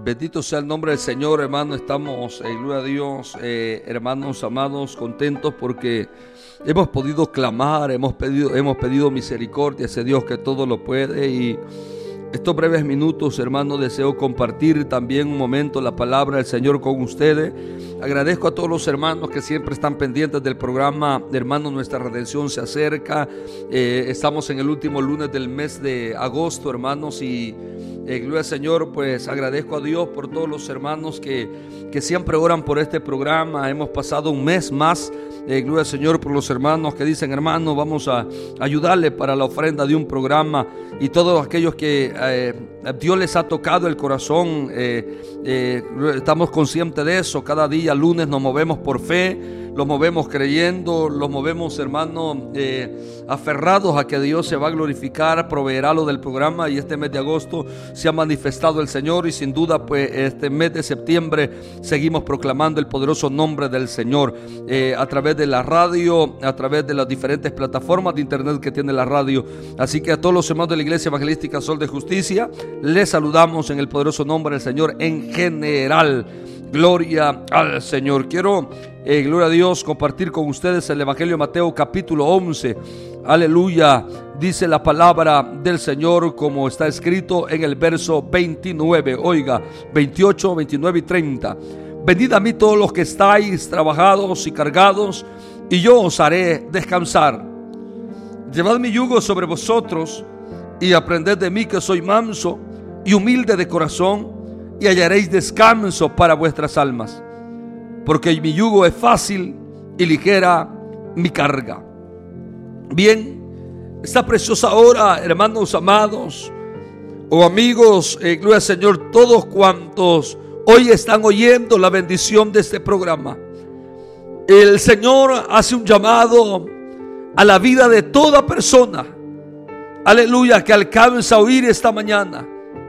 Bendito sea el nombre del Señor, hermano. Estamos, gloria a Dios, hermanos amados, contentos porque hemos podido clamar, hemos pedido misericordia a ese Dios que todo lo puede. Y estos breves minutos, hermano, deseo compartir también un momento la palabra del Señor con ustedes. Agradezco a todos los hermanos que siempre están pendientes del programa. Hermano, nuestra redención se acerca. Estamos en el último lunes del mes de agosto, hermanos, y gloria al Señor, pues agradezco a Dios por todos los hermanos que siempre oran por este programa. Hemos pasado un mes más, gloria al Señor, por los hermanos que dicen: hermano, vamos a ayudarle para la ofrenda de un programa. Y todos aquellos que Dios les ha tocado el corazón, estamos conscientes de eso. Cada día, lunes, nos movemos por fe, los movemos creyendo, los movemos, hermano, aferrados a que Dios se va a glorificar, proveerá lo del programa. Y este mes de agosto se ha manifestado el Señor, y sin duda, pues este mes de septiembre seguimos proclamando el poderoso nombre del Señor, a través de la radio, a través de las diferentes plataformas de internet que tiene la radio. Así que a todos los hermanos de la Iglesia Evangelística Sol de Justicia, les saludamos en el poderoso nombre del Señor en general. Gloria al Señor. Quiero, gloria a Dios, compartir con ustedes el Evangelio de Mateo capítulo 11. Aleluya. Dice la palabra del Señor como está escrito en el verso 29. Oiga, 28, 29 y 30. Venid a mí todos los que estáis trabajados y cargados, y yo os haré descansar. Llevad mi yugo sobre vosotros y aprended de mí, que soy manso y humilde de corazón, y hallaréis descanso para vuestras almas, porque mi yugo es fácil y ligera mi carga. Bien, esta preciosa hora, hermanos amados o amigos, gloria al Señor, todos cuantos hoy están oyendo la bendición de este programa, el Señor hace un llamado a la vida de toda persona, aleluya, que alcanza a oír esta mañana.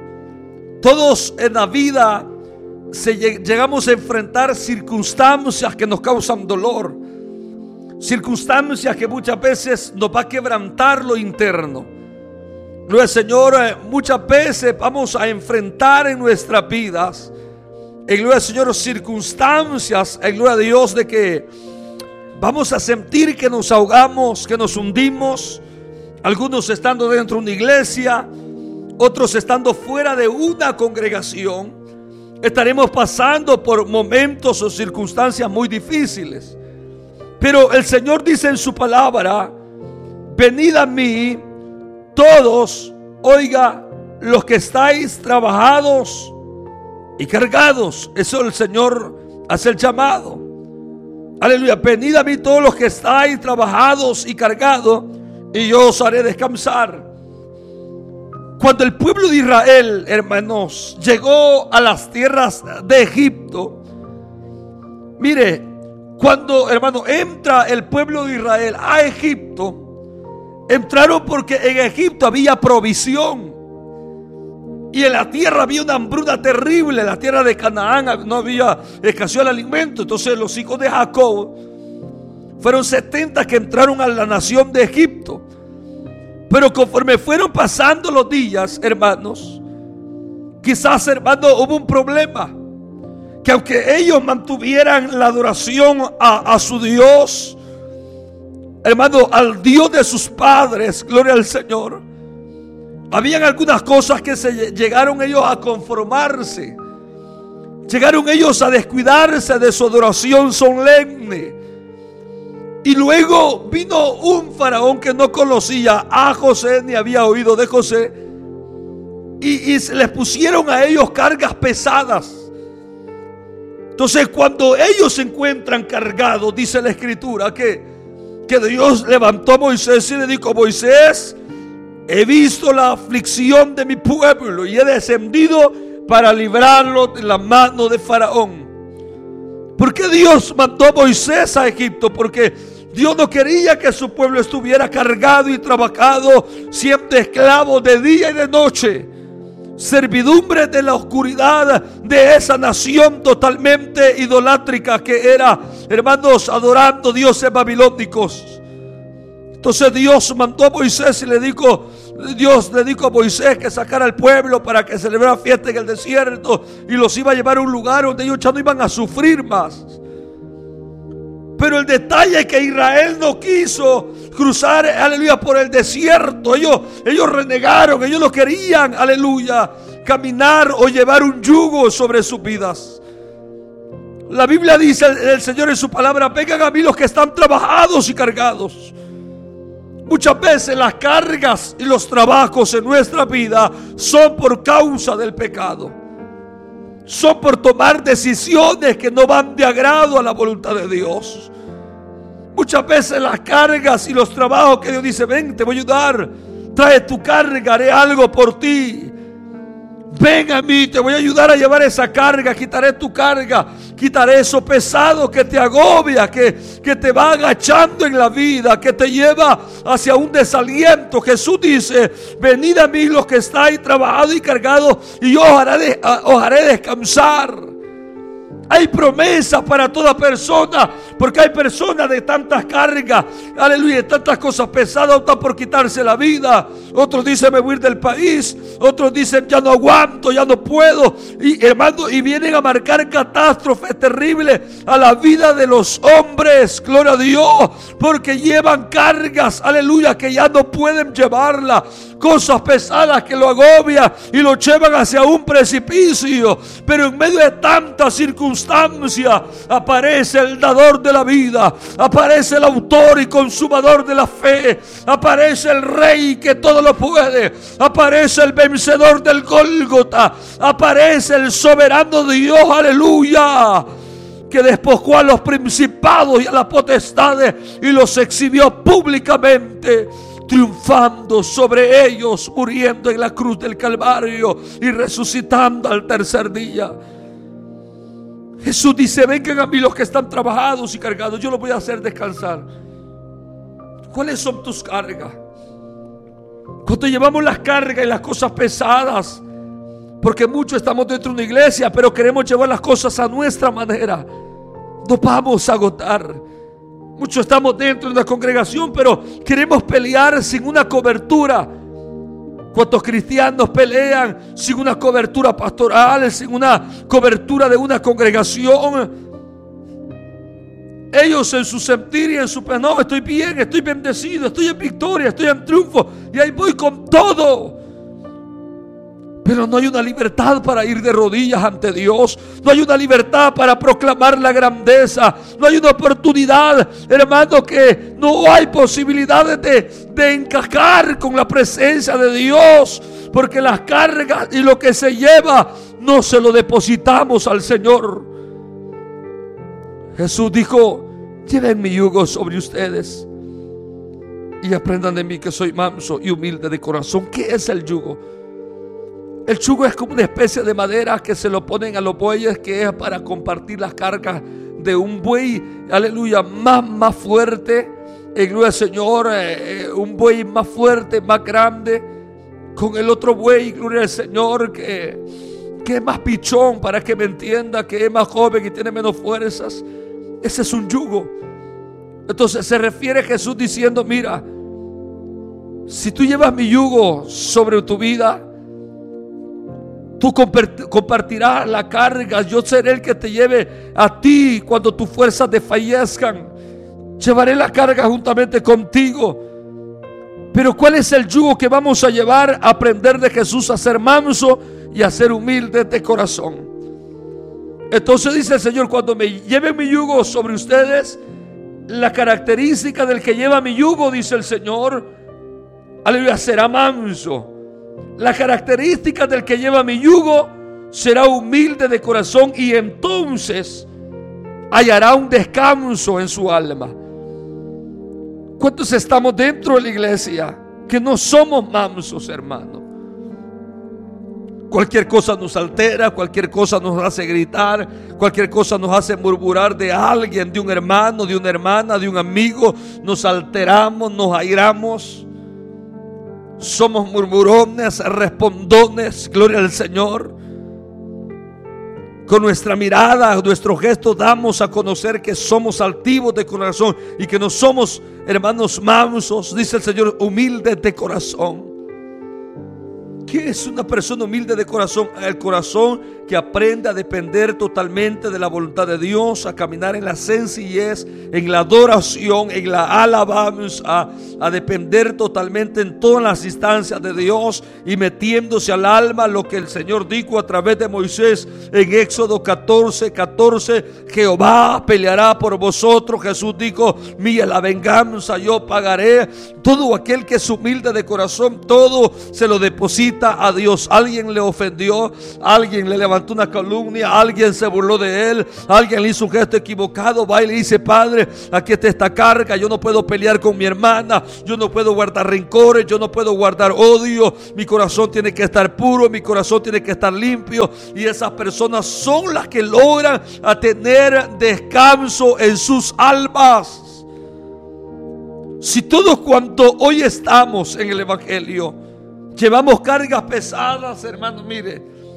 Todos en la vida llegamos a enfrentar circunstancias que nos causan dolor, circunstancias que muchas veces nos va a quebrantar lo interno. Gloria al Señor, muchas veces vamos a enfrentar en nuestras vidas, en gloria al Señor, circunstancias, en gloria a Dios, de que vamos a sentir que nos ahogamos, que nos hundimos. Algunos estando dentro de una iglesia, otros estando fuera de una congregación, estaremos pasando por momentos o circunstancias muy difíciles. Pero el Señor dice en su palabra: venid a mí todos, oiga, los que estáis trabajados y cargados. Eso el Señor hace el llamado. Aleluya. Venid a mí todos los que estáis trabajados y cargados, y yo os haré descansar. Cuando el pueblo de Israel, hermanos, llegó a las tierras de Egipto, mire, cuando, hermano, entra el pueblo de Israel a Egipto, entraron porque en Egipto había provisión, y en la tierra había una hambruna terrible. En la tierra de Canaán no había escasez de alimento. Entonces los hijos de Jacob fueron 70 que entraron a la nación de Egipto. Pero conforme fueron pasando los días, hermanos, quizás, hermano, hubo un problema. Que aunque ellos mantuvieran la adoración a su Dios, hermano, al Dios de sus padres, gloria al Señor, habían algunas cosas que llegaron ellos a conformarse. Llegaron ellos a descuidarse de su adoración solemne. Y luego vino un faraón que no conocía a José ni había oído de José, y les pusieron a ellos cargas pesadas. Entonces, cuando ellos se encuentran cargados, dice la Escritura que Dios levantó a Moisés y le dijo: Moisés, he visto la aflicción de mi pueblo y he descendido para librarlo de la mano de Faraón. ¿Por qué Dios mandó a Moisés a Egipto? Porque Dios no quería que su pueblo estuviera cargado y trabajado, siempre esclavo de día y de noche, servidumbre de la oscuridad de esa nación totalmente idolátrica que era, hermanos, adorando dioses babilónicos. Entonces Dios mandó a Moisés y le dijo: Dios le dijo a Moisés que sacara al pueblo para que celebrara fiesta en el desierto y los iba a llevar a un lugar donde ellos ya no iban a sufrir más. Pero el detalle es que Israel no quiso cruzar, aleluya, por el desierto. Ellos renegaron, ellos no querían, aleluya, caminar o llevar un yugo sobre sus vidas. La Biblia dice, el Señor en su palabra: vengan a mí los que están trabajados y cargados. Muchas veces las cargas y los trabajos en nuestra vida son por causa del pecado. Son por tomar decisiones que no van de agrado a la voluntad de Dios. Muchas veces las cargas y los trabajos que Dios dice: ven, te voy a ayudar, trae tu carga, haré algo por ti. Ven a mí, te voy a ayudar a llevar esa carga, quitaré tu carga, quitaré eso pesado que te agobia, que te va agachando en la vida, que te lleva hacia un desaliento. Jesús dice: venid a mí los que estáis trabajados y cargados, y yo os haré descansar. Hay promesas para toda persona, porque hay personas de tantas cargas, aleluya, de tantas cosas pesadas, optan por quitarse la vida. Otros dicen: me voy a ir del país. Otros dicen: ya no aguanto, ya no puedo. Y hermano, y vienen a marcar catástrofes terribles a la vida de los hombres, gloria a Dios, porque llevan cargas, aleluya, que ya no pueden llevarla. Cosas pesadas que lo agobian y lo llevan hacia un precipicio. Pero en medio de tantas circunstancias aparece el dador de la vida, aparece el autor y consumador de la fe, aparece el rey que todo lo puede, aparece el vencedor del Gólgota, aparece el soberano Dios, aleluya, que despojó a los principados y a las potestades y los exhibió públicamente, triunfando sobre ellos, muriendo en la cruz del Calvario y resucitando al tercer día. Jesús dice: vengan a mí los que están trabajados y cargados, yo los voy a hacer descansar. ¿Cuáles son tus cargas? Cuando llevamos las cargas y las cosas pesadas, porque muchos estamos dentro de una iglesia, pero queremos llevar las cosas a nuestra manera, nos vamos a agotar. Muchos estamos dentro de una congregación, pero queremos pelear sin una cobertura. ¿Cuántos cristianos pelean sin una cobertura pastoral, sin una cobertura de una congregación? Ellos en su sentir y en su pensar: no, estoy bien, estoy bendecido, estoy en victoria, estoy en triunfo, y ahí voy con todo. Pero no hay una libertad para ir de rodillas ante Dios. No hay una libertad para proclamar la grandeza. No hay una oportunidad, hermano, que no hay posibilidades de encajar con la presencia de Dios. Porque las cargas y lo que se lleva no se lo depositamos al Señor. Jesús dijo: lleven mi yugo sobre ustedes y aprendan de mí, que soy manso y humilde de corazón. ¿Qué es el yugo? El yugo es como una especie de madera que se lo ponen a los bueyes, que es para compartir las cargas de un buey, aleluya, más fuerte, gloria al Señor, un buey más fuerte, más grande, con el otro buey, gloria al Señor, que es más pichón, para que me entienda, que es más joven y tiene menos fuerzas. Ese es un yugo. Entonces se refiere Jesús diciendo: mira, si tú llevas mi yugo sobre tu vida, tú compartirás la carga. Yo seré el que te lleve a ti cuando tus fuerzas desfallezcan. Llevaré la carga juntamente contigo. Pero ¿cuál es el yugo que vamos a llevar? A aprender de Jesús a ser manso y a ser humilde de corazón. Entonces dice el Señor: cuando me lleve mi yugo sobre ustedes, la característica del que lleva mi yugo, dice el Señor, aleluya, será manso. La característica del que lleva mi yugo será humilde de corazón, y entonces hallará un descanso en su alma. ¿Cuántos estamos dentro de la iglesia que no somos mansos, hermano? Cualquier cosa nos altera, cualquier cosa nos hace gritar, cualquier cosa nos hace murmurar de alguien, de un hermano, de una hermana, de un amigo. Nos alteramos, nos airamos. Somos murmurones, respondones, gloria al Señor. Con nuestra mirada, nuestro gesto, damos a conocer que somos altivos de corazón y que no somos, hermanos, mansos, dice el Señor, humildes de corazón. ¿Qué es una persona humilde de corazón? El corazón que aprende a depender totalmente de la voluntad de Dios, a caminar en la sencillez, en la adoración, en la alabanza, a depender totalmente en todas las instancias de Dios y metiéndose al alma lo que el Señor dijo a través de Moisés en Éxodo 14:14. Jehová peleará por vosotros. Jesús dijo: mía la venganza, yo pagaré. Todo aquel que es humilde de corazón, todo se lo deposita a Dios. Alguien le ofendió, alguien le levantó una calumnia, alguien se burló de él, alguien le hizo un gesto equivocado, va y le dice: Padre, aquí está esta carga. Yo no puedo pelear con mi hermana, yo no puedo guardar rencores, yo no puedo guardar odio. Mi corazón tiene que estar puro, mi corazón tiene que estar limpio. Y esas personas son las que logran a tener descanso en sus almas. Si todos cuantos hoy estamos en el Evangelio llevamos cargas pesadas, hermanos, mire,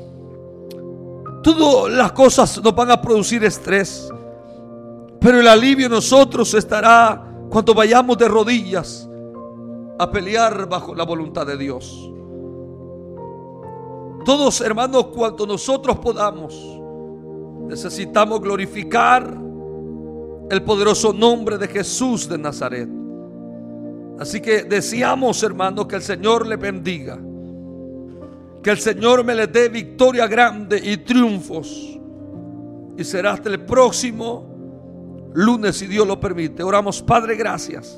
todas las cosas nos van a producir estrés, pero el alivio en nosotros estará cuando vayamos de rodillas a pelear bajo la voluntad de Dios. Todos, hermanos, cuanto nosotros podamos, necesitamos glorificar el poderoso nombre de Jesús de Nazaret. Así que deseamos, hermanos, que el Señor le bendiga, que el Señor me le dé victoria grande y triunfos. Y será hasta el próximo lunes, si Dios lo permite. Oramos. Padre, gracias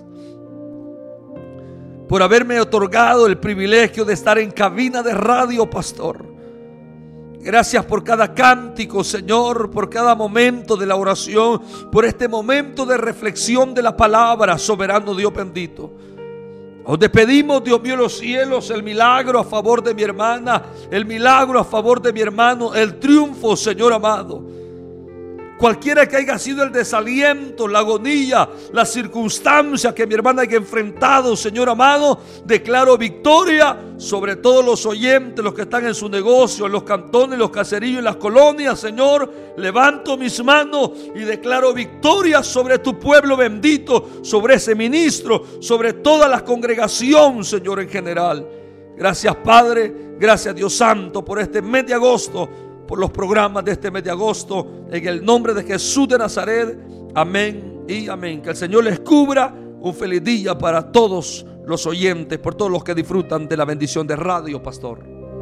por haberme otorgado el privilegio de estar en cabina de radio, pastor. Gracias por cada cántico, Señor, por cada momento de la oración, por este momento de reflexión de la palabra, soberano Dios bendito. Os te pedimos, Dios mío, los cielos, el milagro a favor de mi hermana, el milagro a favor de mi hermano, el triunfo, Señor amado. Cualquiera que haya sido el desaliento, la agonía, la circunstancia que mi hermana haya enfrentado, Señor amado, declaro victoria sobre todos los oyentes, los que están en su negocio, en los cantones, los caseríos, en las colonias. Señor, levanto mis manos y declaro victoria sobre tu pueblo bendito, sobre ese ministro, sobre toda la congregación, Señor, en general. Gracias, Padre, gracias, Dios Santo, por este mes de agosto, por los programas de este mes de agosto, en el nombre de Jesús de Nazaret. Amén y amén. Que el Señor les cubra. Un feliz día para todos los oyentes, por todos los que disfrutan de la bendición de radio, pastor.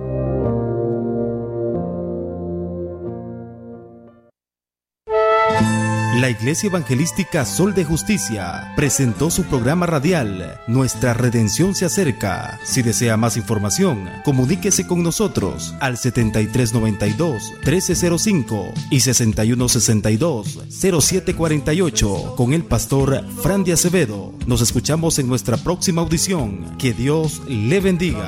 La Iglesia Evangelística Sol de Justicia presentó su programa radial Nuestra Redención se acerca. Si desea más información, comuníquese con nosotros al 7392-1305 y 6162-0748 con el pastor Fran de Acevedo. Nos escuchamos en nuestra próxima audición. Que Dios le bendiga.